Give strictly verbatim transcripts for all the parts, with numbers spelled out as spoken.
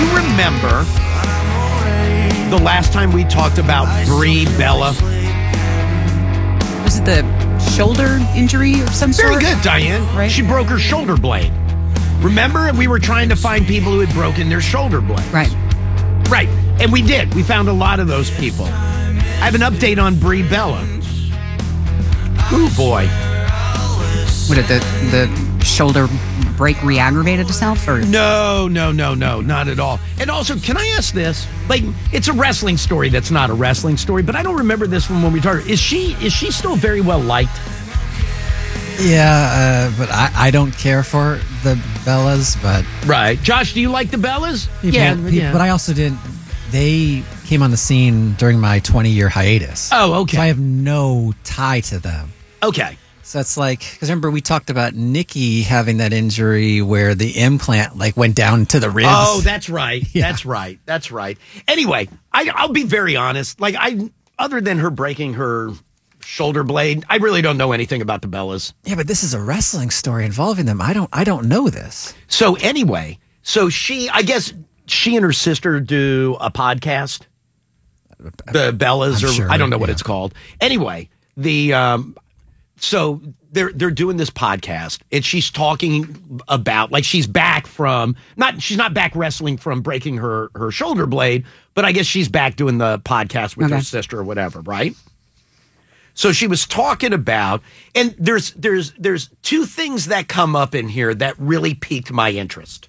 you remember the last time we talked about Brie Bella? Was it the shoulder injury of some Very sort? good, Diane. Right. She broke her shoulder blade. Remember, we were trying to find people who had broken their shoulder blade. Right. Right. And we did. We found a lot of those people. I have an update on Brie Bella. Ooh, boy. What did the the shoulder break re-aggravated itself? Or No, no, no, no, not at all. And also, can I ask this? Like, it's a wrestling story that's not a wrestling story, but I don't remember this from when we talked. Is she is she still very well liked? Yeah, uh, but I, I don't care for the Bellas, but... Right. Josh, do you like the Bellas? People, people- But I also didn't... They came on the scene during my twenty-year hiatus. Oh, okay. So I have no tie to them. Okay. So it's like... Because remember, we talked about Nikki having that injury where the implant, like, went down to the ribs. Oh, that's right. Yeah. That's right. That's right. Anyway, I, I'll be very honest. Like, I, other than her breaking her shoulder blade, I really don't know anything about the Bellas. Yeah, but this is a wrestling story involving them. I don't I don't know this. So anyway, so she, I guess she and her sister do a podcast. The Bellas, I'm or sure, I don't know what yeah. it's called. Anyway, the um, so they're they're doing this podcast, and she's talking about, like, she's back from not she's not back wrestling from breaking her her shoulder blade, but I guess she's back doing the podcast with Okay. her sister or whatever, right? So she was talking about, and there's there's there's two things that come up in here that really piqued my interest.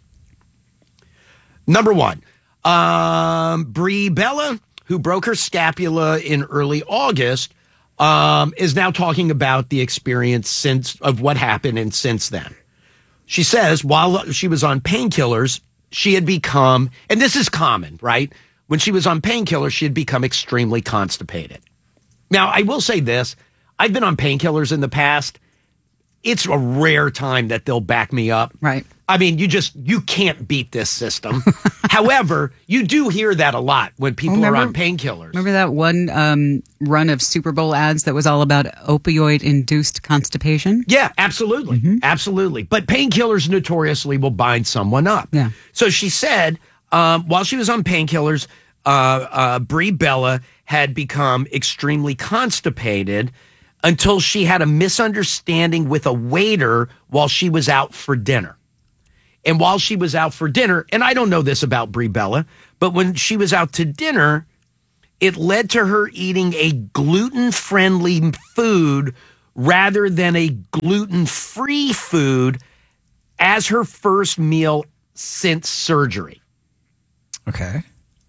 Number one, um, Brie Bella, who broke her scapula in early August, um, is now talking about the experience since of what happened and since then. She says while she was on painkillers, she had become, and this is common, right? When she was on painkillers, she had become extremely constipated. Now, I will say this. I've been on painkillers in the past. It's a rare time that they'll back me up. Right. I mean, you just, you can't beat this system. However, you do hear that a lot when people Remember- are on painkillers. remember that one um, run of Super Bowl ads that was all about opioid-induced constipation? Yeah, absolutely. Absolutely. But painkillers notoriously will bind someone up. Yeah. So she said, um, while she was on painkillers, uh, uh, Brie Bella had become extremely constipated until she had a misunderstanding with a waiter while she was out for dinner. And while she was out for dinner, and I don't know this about Brie Bella, but when she was out to dinner, it led to her eating a gluten-friendly food rather than a gluten-free food as her first meal since surgery. Okay.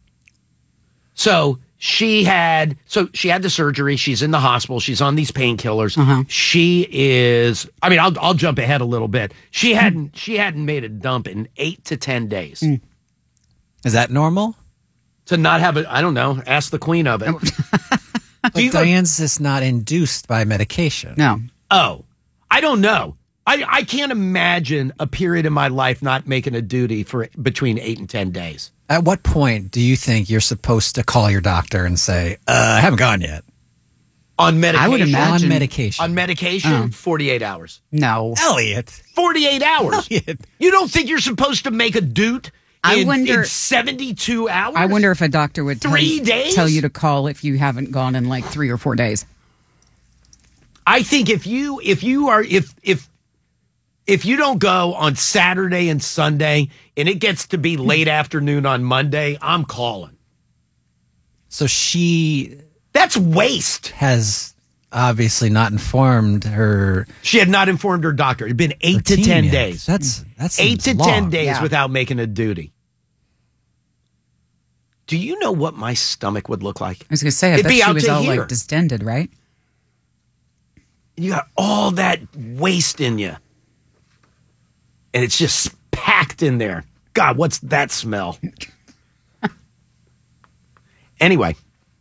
So she had, so she had the surgery. She's in the hospital. She's on these painkillers. Uh-huh. She is. I mean, I'll I'll jump ahead a little bit. She hadn't she hadn't made a dump in eight to ten days. Mm. Is that normal? To not have a, I don't know. Ask the queen of it. But you- Diane's is not induced by medication. No. Oh, I don't know. I, I can't imagine a period in my life not making a duty for between eight and ten days. At what point do you think you're supposed to call your doctor and say, uh, I haven't gone yet? On medication. I would imagine- On medication. On medication, Oh. forty-eight hours. No. Elliot. forty-eight hours. Elliot. You don't think you're supposed to make a doot I in, wonder- in seventy-two hours? I wonder if a doctor would tell, Three days? tell you to call if you haven't gone in like three or four days. I think if you if you are if if if you don't go on Saturday and Sunday and it gets to be late afternoon on Monday, I'm calling. So she That's waste. has obviously not informed her She had not informed her doctor. It had been her eight to team ten yet. days. That's that's Eight to ten days Yeah. without making a duty. Do you know what my stomach would look like? I was going to say, I It'd bet be she out was to all here. like distended, right? You got all that waste in you. And it's just packed in there. God, what's that smell? Anyway.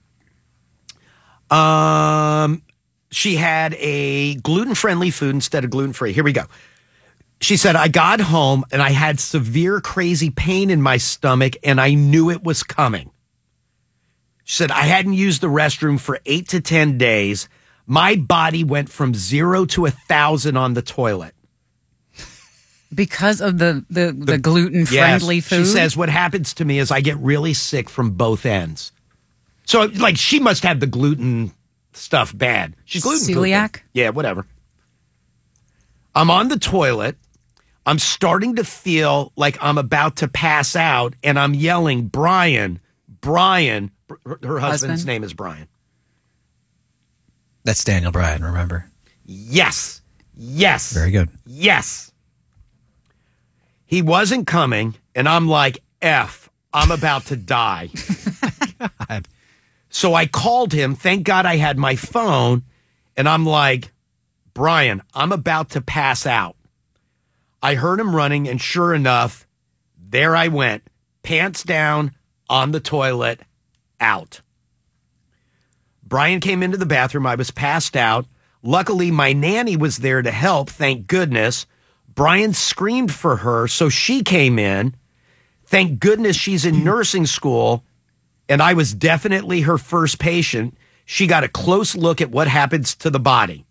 Um, she had a gluten-friendly food instead of gluten-free. Here we go. She said, I got home and I had severe crazy pain in my stomach and I knew it was coming. She said, I hadn't used the restroom for eight to ten days. My body went from zero to a thousand on the toilet. Because of the, the, the, gluten friendly Yes, food? she says what happens to me is I get really sick from both ends. So, like, she must have the gluten stuff bad. She's gluten Celiac? Yeah, whatever. I'm on the toilet. I'm starting to feel like I'm about to pass out, and I'm yelling, Brian, Brian. Her, her husband's Husband? name is Brian. That's Daniel Bryan, remember? Yes. Yes. Very good. Yes. He wasn't coming, and I'm like, F, I'm about to die. God. So I called him. Thank God I had my phone, and I'm like, Brian, I'm about to pass out. I heard him running, and sure enough, there I went, pants down, on the toilet, out. Brian came into the bathroom. I was passed out. Luckily, my nanny was there to help, thank goodness. Brian screamed for her, so she came in. Thank goodness she's in nursing school, and I was definitely her first patient. She got a close look at what happens to the body.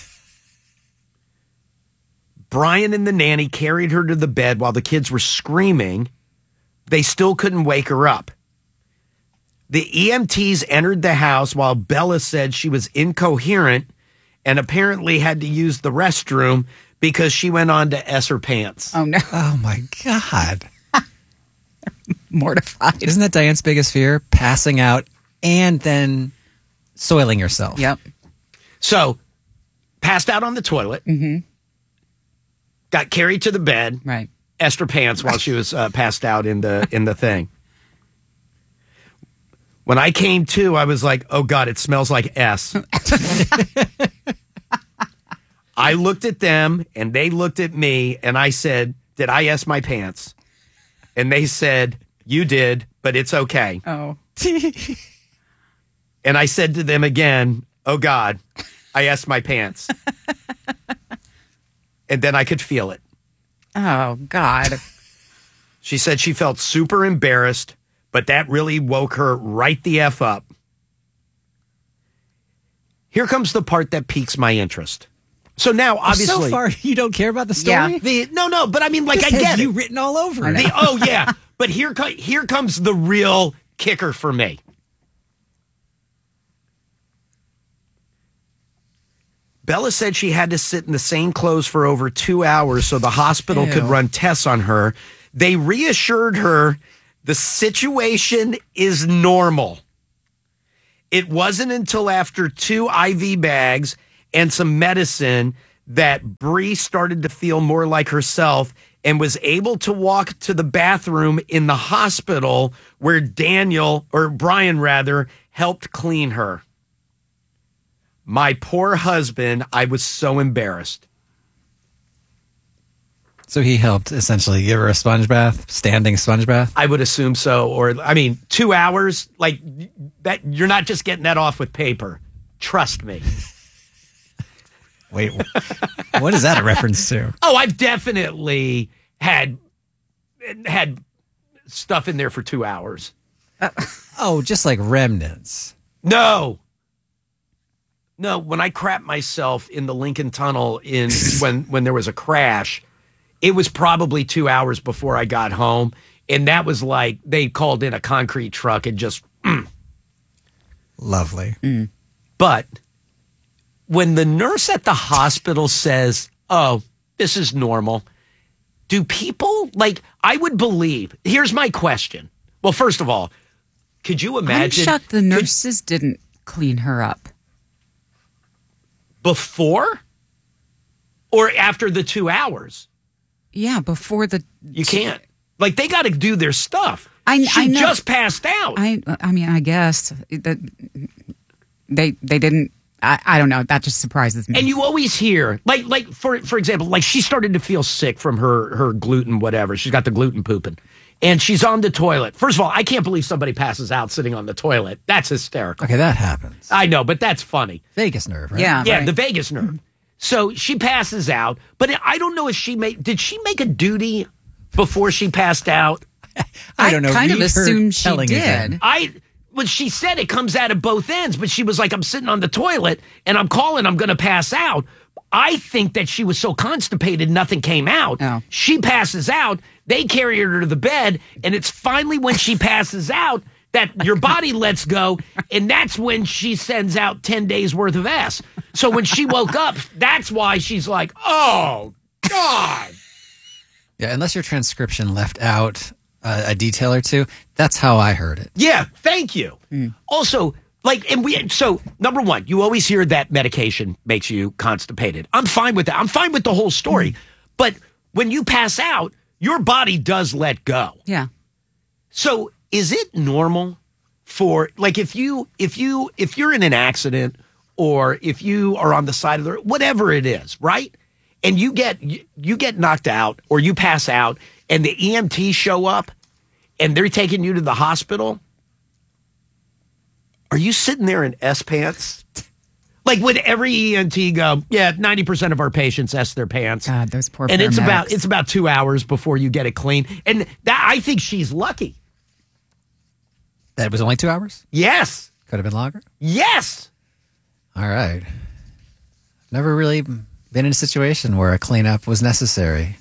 Brian and the nanny carried her to the bed while the kids were screaming. They still couldn't wake her up. The E M Ts entered the house while Bella said she was incoherent and apparently had to use the restroom because she went on to ess her pants. Oh, no. Oh, my God. Mortified. Isn't that Diane's biggest fear? Passing out and then soiling yourself. Yep. So, passed out on the toilet. Mm-hmm. Got carried to the bed. Right. Essed her pants while she was uh, passed out in the in the thing. When I came to, I was like, oh, God, it smells like S. I looked at them, and they looked at me, and I said, did I S my pants? And they said, you did, but it's okay. Oh. And I said to them again, oh, God, I S my pants. And then I could feel it. Oh, God. She said she felt super embarrassed, but that really woke her right the F up. Here comes the part that piques my interest. So now, obviously, So far, you don't care about the story? Yeah. the no, no, but I mean, like, This I has get you it. written all over it. The, oh yeah, but here, co- here comes the real kicker for me. Bella said she had to sit in the same clothes for over two hours so the hospital Ew. could run tests on her. They reassured her the situation is normal. It wasn't until after two I V bags and some medicine that Bree started to feel more like herself and was able to walk to the bathroom in the hospital where Daniel, or Brian rather, helped clean her. My poor husband, I was so embarrassed. So he helped essentially give her a sponge bath, standing sponge bath? I would assume so. Or, I mean, two hours, like that, you're not just getting that off with paper. Trust me. Wait, what is that a reference to? Oh, I've definitely had had stuff in there for two hours. Oh, just like remnants. No. No, when I crapped myself in the Lincoln Tunnel in when when there was a crash, it was probably two hours before I got home. And that was like they called in a concrete truck and just mm. Lovely. Mm. But when the nurse at the hospital says, oh, this is normal, do people, like, I would believe, here's my question. Well, first of all, could you imagine? I'm shocked the could- nurses didn't clean her up. Before or after the two hours? Yeah, before the... You can't. Like, they got to do their stuff. I- she I know. just passed out. I I mean, I guess that they they didn't... I, I don't know. That just surprises me. And you always hear, like, like for for example, like she started to feel sick from her her gluten, whatever. She's got the gluten pooping, and she's on the toilet. First of all, I can't believe somebody passes out sitting on the toilet. That's hysterical. Okay, that happens. I know, but that's funny. Vagus nerve, right? Yeah. Yeah, right. the vagus nerve. So she passes out, but I don't know if she made. Did she make a duty before she passed out? I don't know. kind of Read her assumed she telling did. again. I. Well, she said it comes out of both ends, but she was like, I'm sitting on the toilet and I'm calling, I'm going to pass out. I think that she was so constipated, nothing came out. Oh. She passes out. They carry her to the bed. And it's finally when she passes out that your body lets go. And that's when she sends out ten days worth of ass. So when she woke up, that's why she's like, oh, God. Yeah, unless your transcription left out uh, a detail or two, that's how I heard it. Yeah, thank you. Mm. Also, like, and we, so number one, you always hear that medication makes you constipated. I'm fine with that. I'm fine with the whole story. Mm. But when you pass out, your body does let go. Yeah. So is it normal for, like, if you, if you, if you're in an accident or if you are on the side of the, whatever it is, right? And you get you, you get knocked out or you pass out and the E M Ts show up and they're taking you to the hospital. Are you sitting there in S pants? Like, would every E M T go, yeah, ninety percent of our patients S their pants. God, those poor And it's paramedics. about it's about two hours before you get it clean. And that I think she's lucky. That was only two hours? Yes. Could have been longer? Yes. All right. Never really been in a situation where a cleanup was necessary.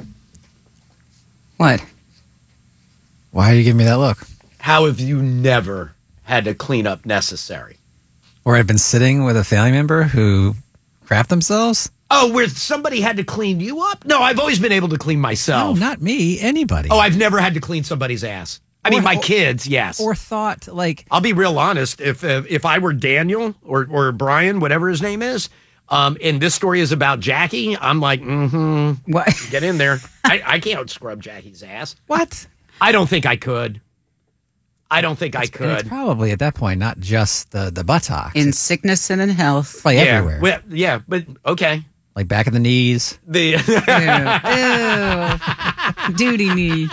What? Why are you giving me that look? How have you never had a cleanup necessary? Or I've been sitting with a family member who crapped themselves? Oh, where somebody had to clean you up? No, I've always been able to clean No, myself. not me. Anybody. Oh, I've never had to clean somebody's ass. I mean, Or- my or- kids, yes. Or thought, like, I'll be real honest. If uh, if I were Daniel or or Brian, whatever his name is, um, and this story is about Jackie, I'm like, mm-hmm. What? Get in there. I, I can't scrub Jackie's ass. what? I don't think I could. I don't think I And it's could. probably at that point not just the, the buttocks. In It's sickness and in health. like yeah, everywhere. well, yeah, but okay. Like back of the knees. The Ew. Ew. Duty knee.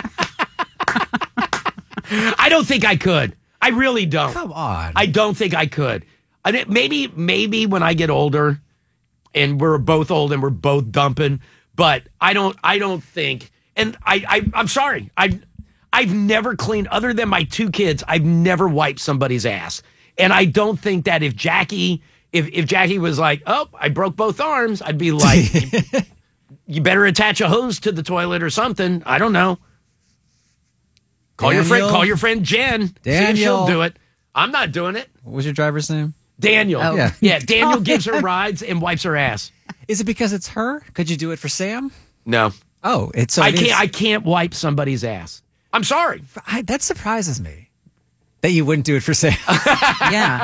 I don't think I could. I really don't. Come on. I don't think I could. I mean, maybe, maybe when I get older, and we're both old and we're both dumping, but I don't. I don't think. And I, I I'm sorry. I, I've never cleaned other than my two kids. I've never wiped somebody's ass, and I don't think that if Jackie, if if Jackie was like, oh, I broke both arms, I'd be like, you better attach a hose to the toilet or something. I don't know. Call your friend. Daniel? Call your friend Jen. See if Daniel. she'll do it. I'm not doing it. What was your driver's name? Daniel. Oh. Yeah. Yeah. Daniel gives her rides and wipes her ass. Is it because it's her? Could you do it for Sam? No, Oh, it's so I it can't. is- I can't wipe somebody's ass. I'm sorry. I, that surprises me that you wouldn't do it for Sam. Yeah.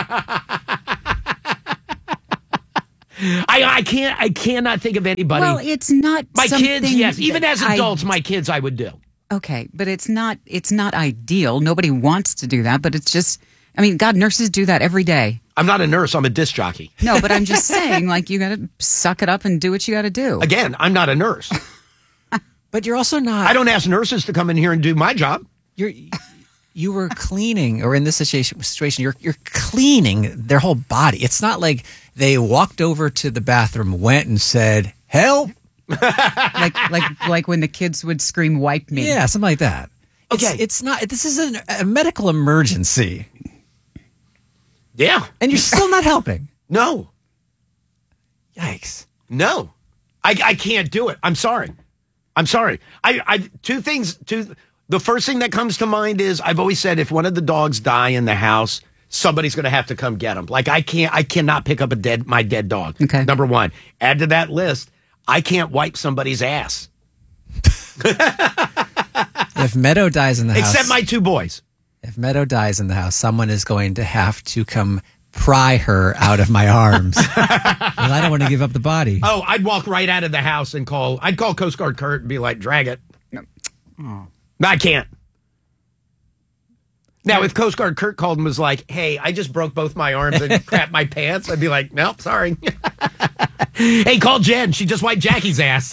I I can't. I cannot think of anybody. Well, it's not my kids, something yes. Even that as I- adults, my kids, I would do. Okay, but it's not it's not ideal. Nobody wants to do that, but it's just I mean, God, nurses do that every day. I'm not a nurse. I'm a disc jockey. No, but I'm just saying, like, you got to suck it up and do what you got to do. Again, I'm not a nurse. But you're also not. I don't ask nurses to come in here and do my job. You're. You were cleaning, or in this situation, situation, you're you're cleaning their whole body. It's not like they walked over to the bathroom, went and said, "Help!" Like like like when the kids would scream, "Wipe me." Yeah, something like that. It's, Okay. it's not. This is an, a medical emergency, Yeah. and you're still not helping. No. Yikes! No. I I can't do it. I'm sorry. I'm sorry. I I two things. Two. The first thing that comes to mind is I've always said if one of the dogs die in the house, somebody's going to have to come get them. Like I can't, I cannot pick up a dead, my dead dog. Okay. Number one. Add to that list, I can't wipe somebody's ass If Meadow dies in the house, except my two boys. if Meadow dies in the house, someone is going to have to come pry her out of my arms. Well, I don't want to give up the body. Oh, I'd walk right out of the house and call. I'd call Coast Guard Kurt and be like, "Drag it." No, I can't. Now, if Coast Guard Kurt called and was like, "Hey, I just broke both my arms and crapped my pants," I'd be like, "Nope, sorry." Hey, call Jen. She just wiped Jackie's ass.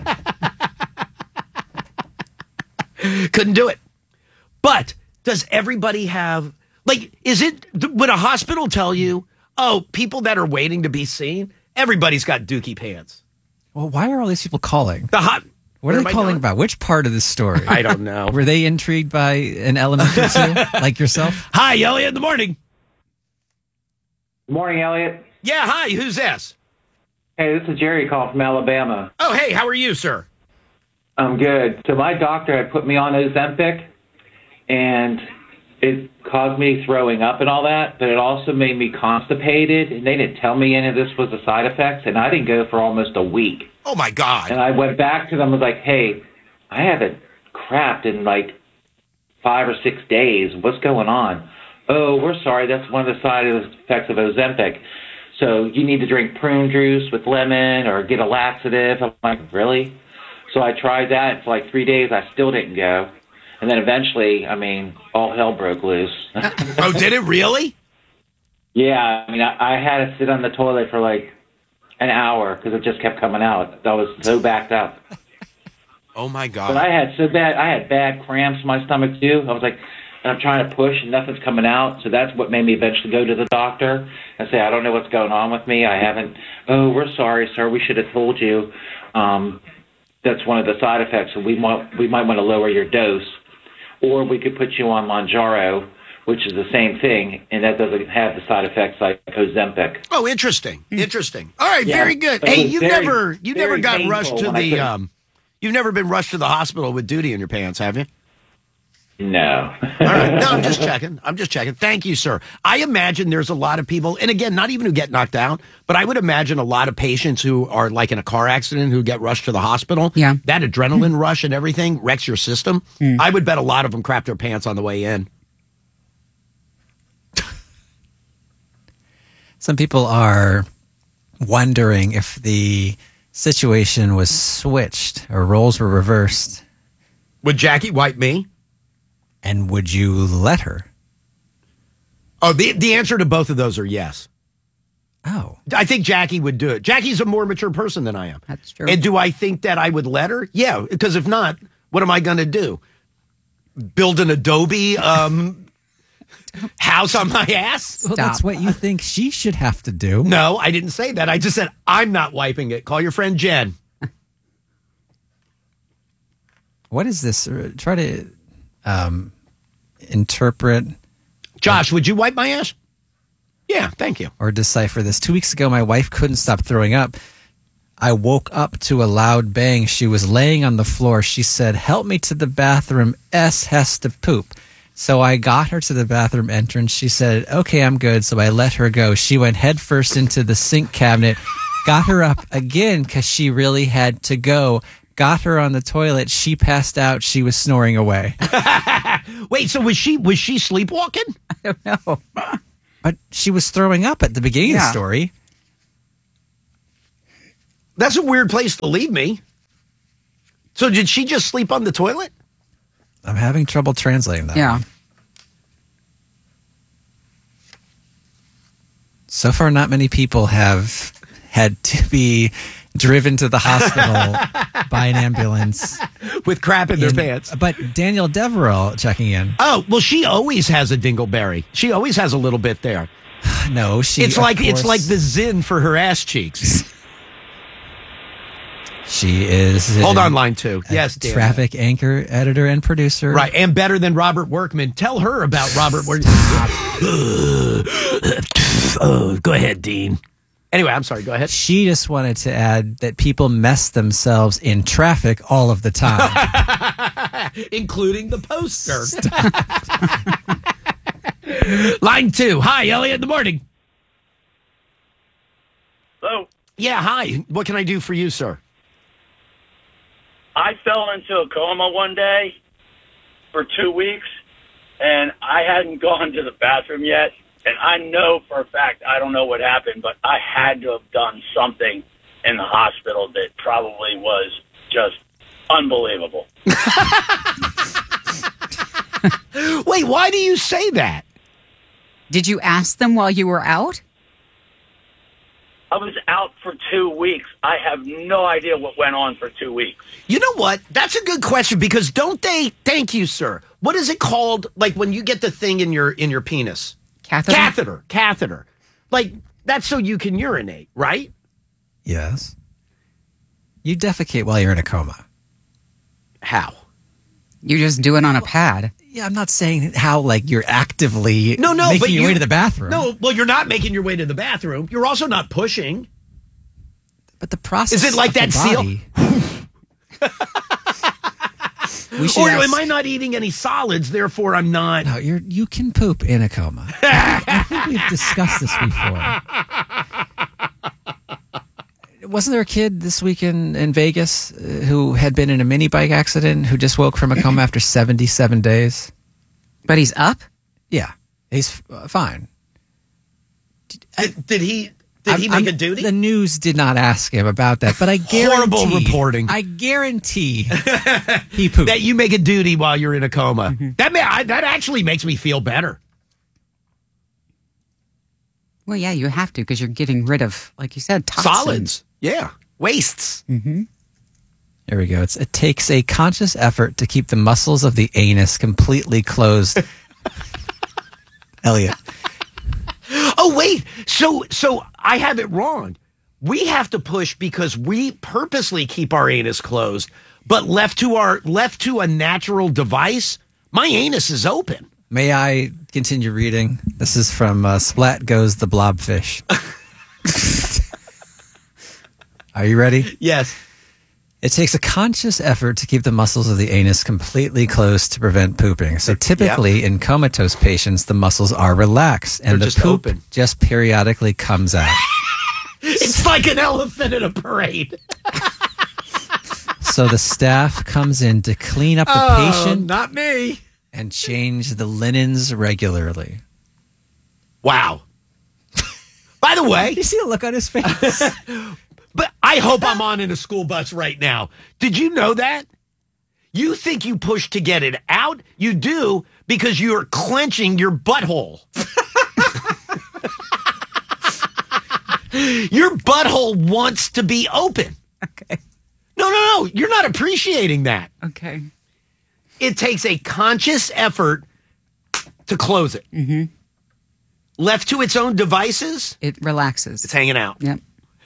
Couldn't do it. But does everybody have, like, is it, would a hospital tell you, oh, people that are waiting to be seen, everybody's got dookie pants? Well, why are all these people calling? The hot. What are am they I calling doing? about? Which part of this story? I don't know. Were they intrigued by an element or two, like yourself? Hi, Elliot, in the morning. Good morning, Elliot. Yeah, hi, who's this? Hey, this is Jerry calling from Alabama. Oh, hey, how are you, sir? I'm good. So my doctor had put me on Ozempic, and it caused me throwing up and all that, but it also made me constipated, and they didn't tell me any of this was the side effects, and I didn't go for almost a week. Oh, my God. And I went back to them and was like, hey, I haven't crapped in like five or six days. What's going on? Oh, we're sorry. That's one of the side effects of Ozempic. So you need to drink prune juice with lemon or get a laxative. I'm like, really? So I tried that for like three days. I still didn't go. And then eventually, I mean, all hell broke loose. Oh, did it really? Yeah. I mean, I, I had to sit on the toilet for like an hour because it just kept coming out. I was so backed up. Oh, my God. But I had so bad, I had bad cramps in my stomach too. I was like, and I'm trying to push and nothing's coming out. So that's what made me eventually go to the doctor and say, I don't know what's going on with me. I haven't, oh, we're sorry, sir. We should have told you. Um, that's one of the side effects. So we might, we might want to lower your dose, or we could put you on Mounjaro, which is the same thing. And that doesn't have the side effects like Ozempic. Oh, interesting. Interesting. All right. Yeah, very good. but it Hey, was you very, never, you never very got painful rushed to when I the, couldn't- um, you've never been rushed to the hospital with duty in your pants, have you? No. All right. No, I'm just checking. I'm just checking. Thank you, sir. I imagine there's a lot of people, and again, not even who get knocked out, but I would imagine a lot of patients who are like in a car accident who get rushed to the hospital. Yeah. That adrenaline rush and everything wrecks your system. Mm. I would bet a lot of them crap their pants on the way in. Some people are wondering if the situation was switched or roles were reversed. Would Jackie wipe me? And would you let her? Oh, the, the answer to both of those are yes. Oh. I think Jackie would do it. Jackie's a more mature person than I am. That's true. And do I think that I would let her? Yeah, because if not, what am I going to do? Build an Adobe um, house on my ass? Well, that's Stop. what you think she should have to do. No, I didn't say that. I just said I'm not wiping it. Call your friend Jen. What is this? Uh, Try to um, interpret Josh, would you wipe my ass? Yeah, thank you. or decipher this. Two weeks ago, my wife couldn't stop throwing up. I woke up to a loud bang. She was laying on the floor. She said, help me to the bathroom. S has to poop. So I got her to the bathroom entrance. She said, okay, I'm good. So I let her go. She went headfirst into the sink cabinet, got her up again because she really had to go. Got her on the toilet. She passed out. She was snoring away. Wait, so was she was she sleepwalking? I don't know. But she was throwing up at the beginning of the Yeah. story. That's a weird place to leave me. So did she just sleep on the toilet? I'm having trouble translating that. Yeah. one. So far, not many people have had to be driven to the hospital by an ambulance. With crap in their In- pants. But Daniel Deverell checking in. Oh, well, she always has a dingleberry. She always has a little bit there. No, she. It's of like it's course- like the Zin for her ass cheeks. She is. Hold an- on, line two. a Yes, Dan. Traffic anchor, editor, and producer. Right, and better than Robert Workman. Tell her about Robert Workman. Oh, go ahead, Dean. Anyway, I'm sorry. Go ahead. She just wanted to add that people mess themselves in traffic all of the time. Including the poster. Line two. Hi, Elliot in the morning. So Yeah, hi. What can I do for you, sir? I fell into a coma one day for two weeks, and I hadn't gone to the bathroom yet. And I know for a fact, I don't know what happened, but I had to have done something in the hospital that probably was just unbelievable. Wait, why do you say that? Did you ask them while you were out? I was out for two weeks. I have no idea what went on for two weeks. You know what? That's a good question because don't they? Thank you, sir. What is it called? Like when you get the thing in your in your penis? Catheter? Catheter. Catheter. Like that's so you can urinate, right? Yes. You defecate while you're in a coma. How? You just do it on a pad. Yeah, I'm not saying how like you're actively No, no, making but your you, way to the bathroom. No, well, you're not making your way to the bathroom. You're also not pushing. But the process Is it like of the that seal? body- we should Or ask- am I not eating any solids, therefore I'm not? No, you're you can poop in a coma. I think we've discussed this before. Wasn't there a kid this week in, in Vegas uh, who had been in a mini bike accident who just woke from a coma after seventy-seven days? But he's up? Yeah, he's uh, fine. Did, did he did he I'm- make I'm- a duty? The news did not ask him about that, but I guarantee Horrible reporting. I guarantee he pooped. That you make a duty while you're in a coma. That may, I, that actually makes me feel better. Well, yeah, you have to because you're getting rid of, like you said, toxins. Solids. Yeah. Wastes. There we go. It's, it takes a conscious effort to keep the muscles of the anus completely closed. Elliot. Oh, wait. So so I have it wrong. We have to push because we purposely keep our anus closed, but left to our left to a natural device, my anus is open. May I continue reading? This is from uh, Splat Goes the Blobfish. Are you ready? Yes. It takes a conscious effort to keep the muscles of the anus completely closed to prevent pooping. So typically in comatose patients, the muscles are relaxed and They're the just poop open. just periodically comes out. It's like an elephant in a parade. So the staff comes in to clean up the Oh, patient not me. and change the linens regularly. Wow. By the way, You see the look on his face? but I hope I'm on in a school bus right now. Did you know that? You think you push to get it out? You do because you're clenching your butthole. Your butthole wants to be open. Okay. No, no, no. You're not appreciating that. Okay. It takes a conscious effort to close it. Mm-hmm. Left to its own devices, It relaxes. it's hanging out. Yep.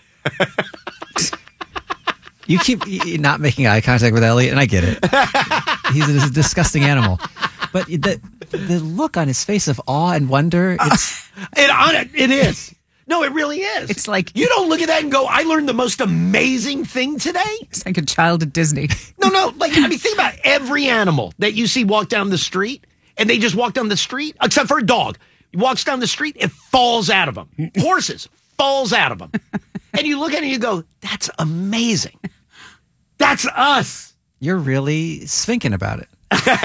You keep y- not making eye contact with Elliot, and I get it. He's a disgusting animal. But the the look on his face of awe and wonder, it's It on it, it is. No, it really is. It's like- you don't look at that and go, "I learned the most amazing thing today." It's like a child at Disney. No, no. Like I mean, think about every animal that you see walk down the street, and they just walk down the street, except for a dog. He walks down the street, it falls out of them. Horses falls out of them, and you look at it and you go, "That's amazing. That's us." you're really thinking about it.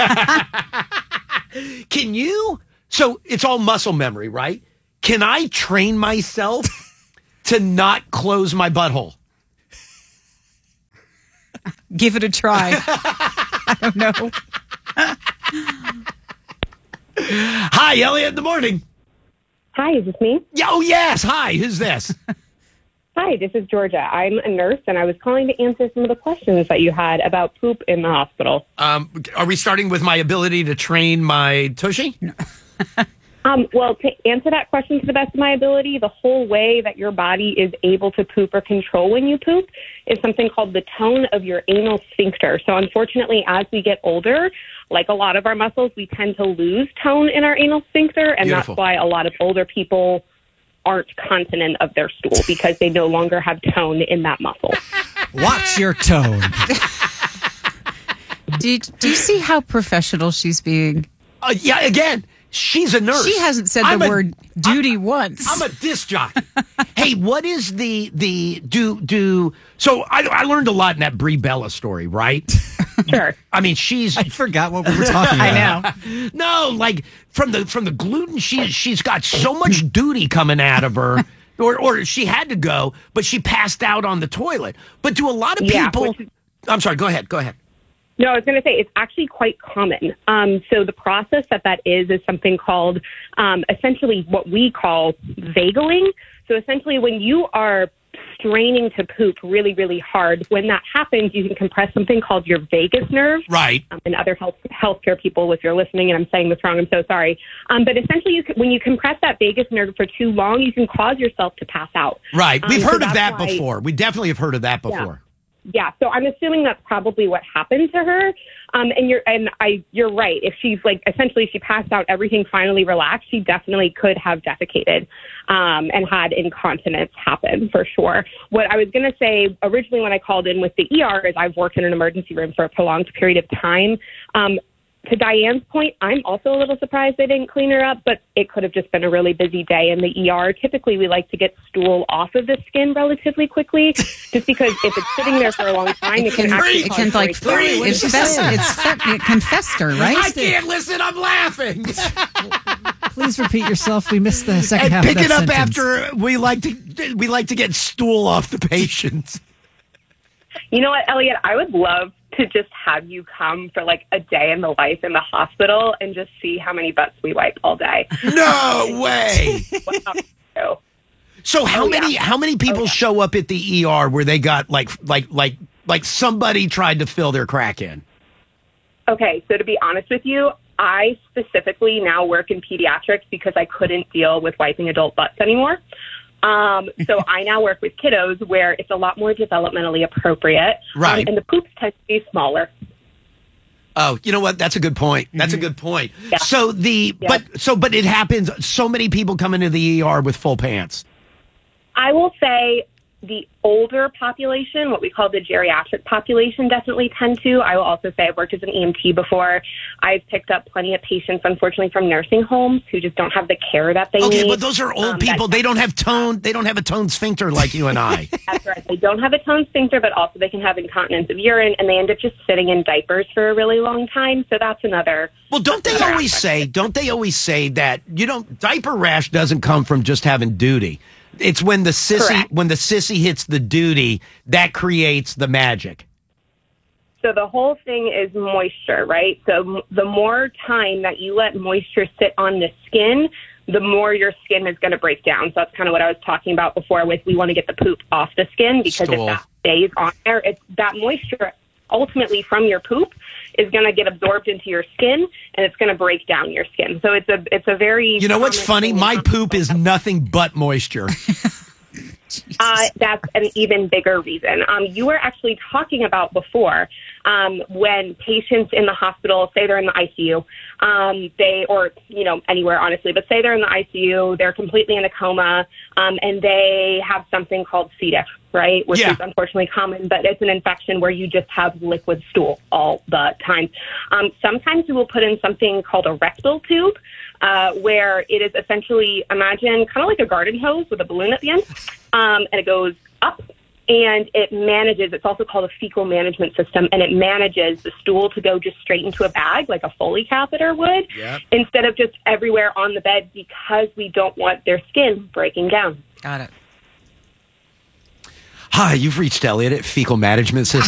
Can you? So it's all muscle memory, right? Can I train myself to not close my butthole? Give it a try. I don't know. Hi, Elliot, in the morning. Hi, is this me? Yeah, oh, yes. Hi, who's this? Hi, this is Georgia. I'm a nurse, and I was calling to answer some of the questions that you had about poop in the hospital. Um, are we starting with my ability to train my tushy? Um, well, to answer that question to the best of my ability, the whole way that your body is able to poop or control when you poop is something called the tone of your anal sphincter. So unfortunately, as we get older, like a lot of our muscles, we tend to lose tone in our anal sphincter, and Beautiful. that's why a lot of older people aren't continent of their stool because they no longer have tone in that muscle. Watch your tone. Do you, do you see how professional she's being? Uh, yeah, again, she's a nurse. She hasn't said I'm the a- word duty once. I'm a disc jockey. Hey, what is the the do do? So I I learned a lot in that Brie Bella story, right? Sure. I mean, she's I forgot what we were talking about. I know. no like from the from the gluten. She she's got so much duty coming out of her, or or she had to go, but she passed out on the toilet. But do a lot of Yeah, people? which is- I'm sorry. Go ahead. Go ahead. No, I was going to say it's actually quite common. Um, so the process that that is is something called um, essentially what we call vageling. So essentially when you are straining to poop really, really hard, when that happens, you can compress something called your vagus nerve. Right. Um, and other health healthcare people, if you're listening and I'm saying this wrong, I'm so sorry. Um, but essentially, you can, when you compress that vagus nerve for too long, you can cause yourself to pass out. Right. Um, We've so heard of that's that why- before. We definitely have heard of that before. Yeah, so I'm assuming that's probably what happened to her. Um, and you're and I you're right. If she's like essentially she passed out, everything finally relaxed, she definitely could have defecated um, and had incontinence happen for sure. What I was going to say originally when I called in with the E R is I've worked in an emergency room for a prolonged period of time. Um, To Diane's point, I'm also a little surprised they didn't clean her up, but it could have just been a really busy day in the E R. Typically, we like to get stool off of the skin relatively quickly, just because if it's sitting there for a long time, it can actually It can cause like very- it's fest, it's fe- it can fester, right? I can't listen. I'm laughing. Please repeat yourself. We missed the second And half pick of it that up sentence. after we like to we like to get stool off the patients. You know what, Elliot? I would love to just have you come for like a day in the life in the hospital and just see how many butts we wipe all day. No way. So, So how Oh, many yeah. how many people Oh, yeah. show up at the E R where they got like like like like somebody tried to fill their crack in? Okay, so to be honest with you, I specifically now work in pediatrics because I couldn't deal with wiping adult butts anymore. Um, so I now work with kiddos where it's a lot more developmentally appropriate. Right. Um, and the poops tend to be smaller. Oh, you know what? That's a good point. That's a good point. Yeah. So the Yeah. but so but it happens. So many people come into the E R with full pants. I will say the older population, what we call the geriatric population, definitely tend to. I will also say I've worked as an E M T before. I've picked up plenty of patients, unfortunately, from nursing homes who just don't have the care that they Okay, need. but those are old Um, people. that- They don't have tone. They don't have a toned sphincter like you and I. That's right. They don't have a toned sphincter, but also they can have incontinence of urine, and they end up just sitting in diapers for a really long time. So that's another. Well, don't they always say? Don't they always say that you don't diaper rash doesn't come from just having duty. It's when the sissy Correct. when the sissy hits the duty that creates the magic. So the whole thing is moisture, right? So m- the more time that you let moisture sit on the skin, the more your skin is going to break down. So that's kind of what I was talking about before with we want to get the poop off the skin because Stool. if that stays on there, it's that moisture ultimately from your poop is going to get absorbed into your skin and it's going to break down your skin. So it's a it's a very You know what's common funny? thing. My poop is nothing but moisture. Uh, that's an even bigger reason. Um, you were actually talking about before um, when patients in the hospital, say they're in the I C U, um, they or you know anywhere honestly, but say they're in the I C U, they're completely in a coma, um, and they have something called C. diff, right, which Yeah. is unfortunately common, but it's an infection where you just have liquid stool all the time. Um, sometimes we will put in something called a rectal tube. Uh, where it is essentially, imagine kind of like a garden hose with a balloon at the end, um, and it goes up, and it manages, it's also called a fecal management system, and it manages the stool to go just straight into a bag like a Foley catheter would, Yep. instead of just everywhere on the bed because we don't want their skin breaking down. Got it. Hi, you've reached Elliot at Fecal Management System.